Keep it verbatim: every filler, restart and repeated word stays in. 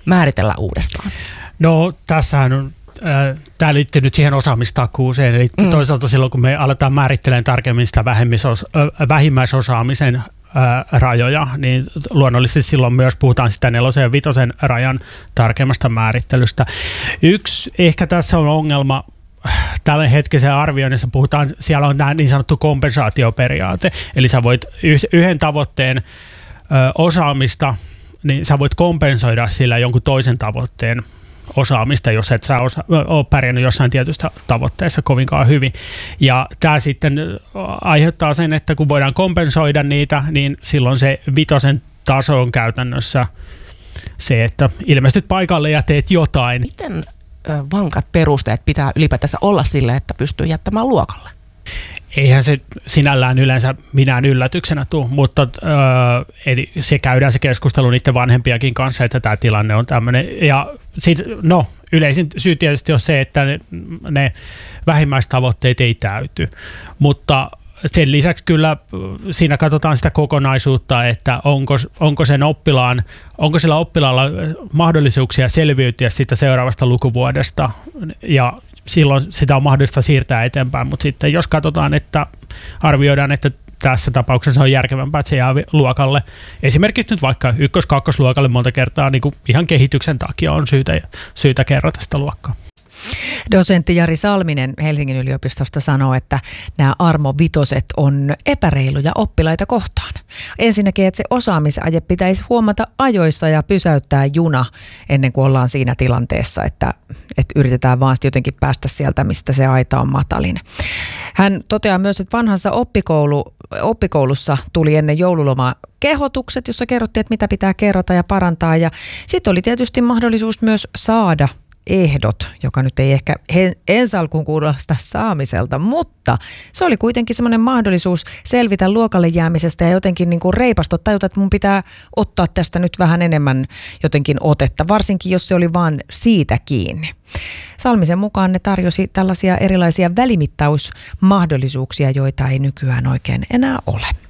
määritellä uudestaan? No tässähän on, äh, tämä liittyy nyt siihen osaamistakuuseen, eli mm. toisaalta silloin kun me aletaan määrittelemään tarkemmin sitä äh, vähimmäisosaamisen äh, rajoja, niin luonnollisesti silloin myös puhutaan sitä nelosen ja vitosen rajan tarkemmasta määrittelystä. Yksi ehkä tässä on ongelma, tällä hetkisen arvioinnissa puhutaan, siellä on tämä niin sanottu kompensaatioperiaate, eli sä voit yhden tavoitteen ö, osaamista, niin sä voit kompensoida sillä jonkun toisen tavoitteen osaamista, jos et sä osa, ole pärjännyt jossain tietystä tavoitteessa kovinkaan hyvin. Ja tämä sitten aiheuttaa sen, että kun voidaan kompensoida niitä, niin silloin se vitosen taso on käytännössä se, että ilmestyt paikalle ja teet jotain. Miten vankat perusteet pitää ylipäätänsä olla sille, että pystyy jättämään luokalle? Eihän se sinällään yleensä minään yllätyksenä tule, mutta äh, eli se käydään se keskustelu niiden vanhempiakin kanssa, että tämä tilanne on tämmöinen. Ja sit, no, yleisin syy tietysti on se, että ne, ne vähimmäistavoitteet ei täyty, mutta sen lisäksi kyllä siinä katsotaan sitä kokonaisuutta, että onko, onko sen oppilaan, onko sillä oppilaalla mahdollisuuksia selviytyä siitä seuraavasta lukuvuodesta, ja silloin sitä on mahdollista siirtää eteenpäin, mutta sitten jos katsotaan, että arvioidaan, että tässä tapauksessa on järkevämpää, että se jää luokalle, esimerkiksi nyt vaikka ykkös-kakkosluokalle monta kertaa niin kuin ihan kehityksen takia on syytä, syytä kerrata sitä luokkaa. Dosentti Jari Salminen Helsingin yliopistosta sanoo, että nämä armovitoset on epäreiluja oppilaita kohtaan. Ensinnäkin, että se osaamisaje pitäisi huomata ajoissa ja pysäyttää juna ennen kuin ollaan siinä tilanteessa, että, että yritetään vaan jotenkin päästä sieltä, mistä se aita on matalin. Hän toteaa myös, että vanhassa oppikoulu, oppikoulussa tuli ennen joululomaa kehotukset, jossa kerrottiin, että mitä pitää kerrata ja parantaa. Ja sitten oli tietysti mahdollisuus myös saada ehdot, joka nyt ei ehkä ensi alkuun kuulosta saamiselta, mutta se oli kuitenkin semmoinen mahdollisuus selvitä luokalle jäämisestä ja jotenkin niin kuin reipastua, tajuta, että mun pitää ottaa tästä nyt vähän enemmän jotenkin otetta, varsinkin jos se oli vaan siitä kiinni. Salmisen mukaan ne tarjosi tällaisia erilaisia välimittausmahdollisuuksia, joita ei nykyään oikein enää ole.